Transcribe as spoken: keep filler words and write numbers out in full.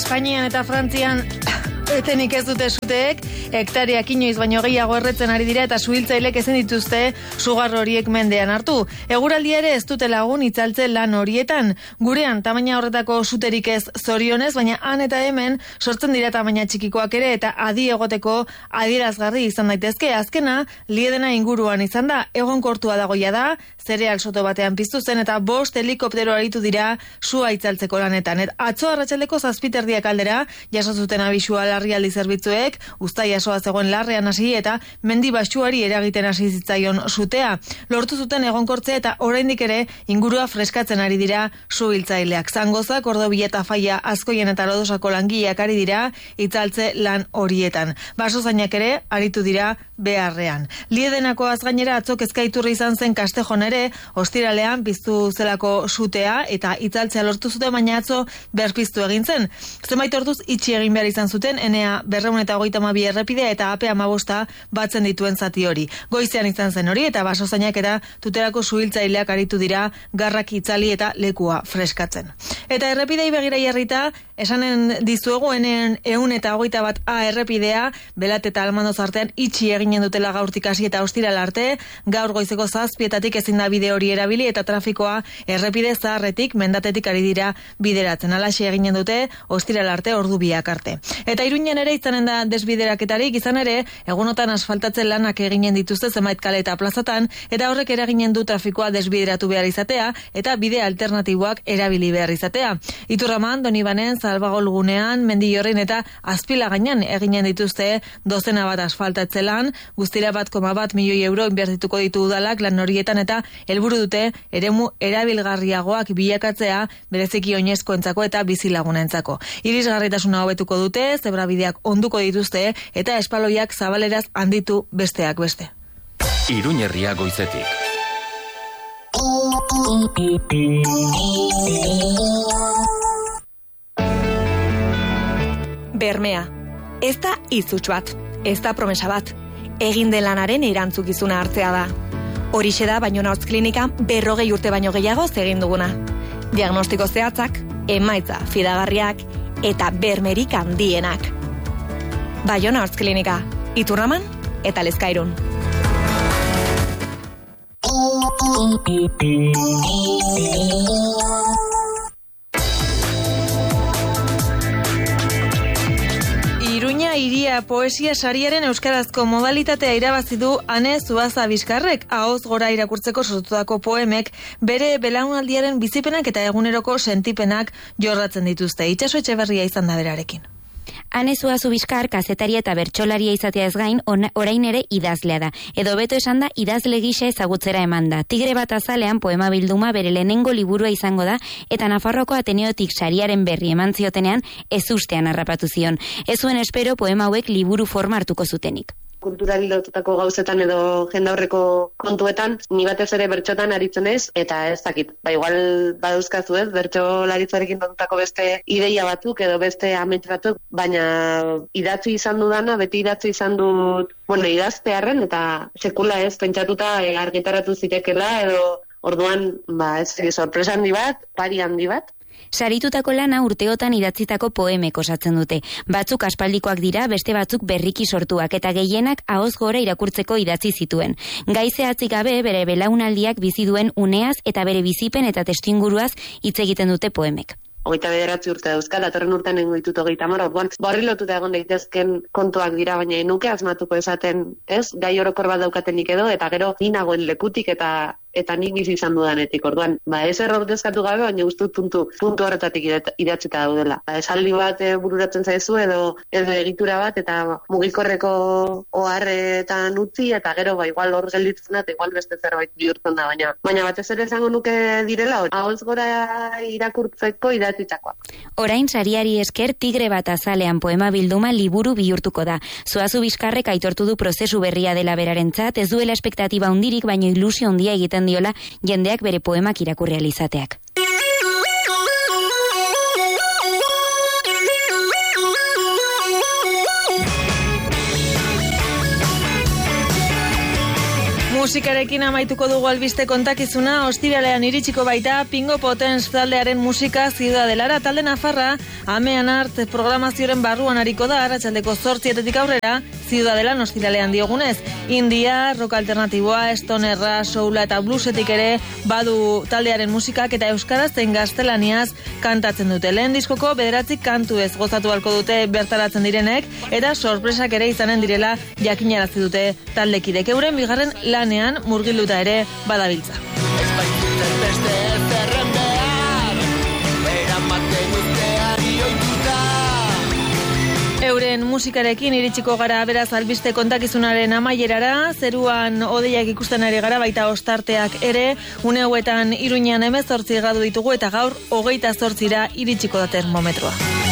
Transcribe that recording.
Espainian eta Frantzian etenik ez dute suteek, hektariak inoiz baino gehiago erretzen ari dira eta suhiltzailek ezin dituzte sugar horiek mendean hartu. Eguraldi ere ez dute lagun itzaltze lan horietan. Gurean tamaina horretako suterik ez zorionez, baina han eta hemen sortzen dira tamaina txikikoak ere eta adi egoteko adierazgarri izan daitezke. Azkena, Liedena inguruan izan da, egonkortua dagoia da, zereal soto batean piztu zen eta bost helikoptero aritu dira sua itzaltzeko lanetan. Et atzo arratsaldeko zazpiterdiak aldera, jaso zuten abisua larrialdi zerbitzuek, uztai jasoa zegoen larrean hasi eta mendi baxuari eragiten hasi zitzaion sutea. Lortu zuten egonkortzea eta oraindik ere ingurua freskatzen ari dira suhiltzaileak. Zangozak, Ordobila eta Faia Azkoien eta Lodosako langileak ari dira itzaltze lan horietan. Basozainak ere aritu dira beharrean. Liedenako azgainera atzok ezkaiturri izan zen Kastejon ere, ostiralean piztu zelako sutea eta itzaltzea lortu zuten, baina atzo berpiztu egin zen. Zenbait orduz itxi egin behar izan zuten enea berrehun eta hogeita hamabi errepidea eta A P hamabosta batzen dituen zati hori. Goizean izan zen hori eta basozainak eta tuterako suhiltzaileak aritu dira garrak itzali eta lekua freskatzen. Eta errepidei begira jarrita, esanen dizuegu enen ehun eta hogeita bat A errepidea, Belat eta Almandoz artean itxi eginen dutela gaurtik hasi eta ostiral arte, gaur goizeko zazpietatik ezin da bide hori erabili eta trafikoa errepide zaharretik mendatetik ari dira bideratzen. Alaxe eginen dute ostiral arte ordu biak arte. Eta Iruinen ere izanen da desbideraketarik, izan ere, egunotan asfaltatzen lanak eginen dituzte zenbait kale eta plazatan, eta horrek eraginen du trafikoa desbideratu behar izatea, eta bide alternatiboak erabili behar izatea. Iturraman, Donibanen, Zalbagolgunean, Mendillorrin eta Azpilagainan eginen dituzte dozena bat asfaltatzen lan, guztira bat koma bat milioi euro inbertituko ditu udalak lan horietan eta helburu dute eremu erabilgarriagoak bilakatzea bereziki oinezkoentzako eta bizilagunentzako. Irisgarritasuna hobetuko dute, zebrabideak onduko dituzte eta espaloiak zabaleraz handitu besteak beste. Iruñerria goizetik. Bermea. Ez da izuts bat, ez da promesa bat. Egin den lanaren erantzukizuna hartzea da. Horixe da Baiona Hortz Klinika berrogei urte baino gehiago egin duguna. Diagnostiko zehatzak, emaitza fidagarriak eta bermerik handienak. Baiona Hortz Klinika, Iturraman eta Lezkairun. Iruña Hiria poesia sariaren euskarazko modalitatea irabazi du Ane Zuaza Bizkarrek, ahoz gora irakurtzeko sortutako poemek bere belaunaldiaren bizipenak eta eguneroko sentipenak jorratzen dituzte. Itxaso Etxeberria izan da berarekin. Ane Zuazu Bizkar kazetaria eta bertsolaria izatea ez gain, on, orain ere idazlea da. Edo beto esan da, idazle gisa ezagutzera eman da. Tigre bat azalean poema bilduma bere lehenengo liburua izango da, eta Nafarroko Ateneotik sariaren berri eman ziotenean ez ustean harrapatu zion. Ez zuen espero poema hauek liburu forma hartuko zutenik. Kulturari lotutako gauzetan edo jendaurreko kontuetan, ni batez ere bertxotan aritzen ez, eta ez dakit. Ba, igual badauzkazu ez, bertxolaritzarekin lotutako beste ideia batzuk edo beste amets batzuk, baina idatzi izan dudana, beti idatzi izan dut, bueno, idaztearren, eta sekula ez, pentsatuta e, argitaratu zitekela, edo orduan, ba, ez, sorpresa handi bat, pari handi bat. Saritutako lana urteotan idatzitako poemek osatzen dute. Batzuk aspaldikoak dira, beste batzuk berriki sortuak eta gehienak ahoz gora irakurtzeko idatzi zituen. Gai zehatzik gabe bere belaunaldiak bizi duen uneaz eta bere bizipen eta testuinguruaz hitz egiten dute poemek. Hogeita bederatzi urte dauzka, datorren urtean nengo ditut hogeita hamar, orduan barri lotuta egon daitezken kontuak dira, baina nuke asmatuko esaten, ez? Gai orokor bat daukatenik edo, eta gero ni nagoen lekutik eta eta nik bizi izan dudanetik. Orduan, ba, ez errordezkatu gabe, baina guztut puntu, puntu horretatik idatzita daudela. Ba, esaldi bat e, bururatzen zaizu edo edo egitura bat, eta mugikorreko oharretan utzi, eta gero, ba, igual hor gelditzen da, igual beste zerbait bihurtzen da, baina baina batez ere esango nuke direla, ahoz gora irakurtzeko idatzitakoak. Orain sariari esker Tigre bat azalean poema bilduma liburu bihurtuko da. Zuazu Bizkarrek aitortu du prozesu berria dela berarentzat, ez duela espektatiba hundirik, baino ilusio handia egiten diola jendeak bere poemak irakurri ahal izateak. Musikarekin amaituko dugu albiste kontakizuna, ostiralean iritsiko baita Pingo Potens taldearen musika Ziudadelara. Talde nafarra, Amean Art programazioaren barruan hariko da, arratsaldeko zortzietetik aurrera, Ziudadelan ostiralean diogunez. India, rock alternatiboa, stonerra, soula eta bluesetik ere badu taldearen musikak eta euskaraz zein gaztelaniaz kantatzen dute. Lehen diskoko bederatzi kantu ez gozatu halko dute bertaratzen direnek eta sorpresak ere izanen direla jakinarazi dute taldekidek. Euren bigarren lanean murgilduta ere badabiltza. Euren musikarekin iritsiko gara beraz albiste kontakizunaren amaierara, zeruan hodeiak ikusten ari gara baita ostarteak ere, une hauetan Iruñean hemezortzi gradu ditugu eta gaur hogeita zortzira iritsiko da termometroa.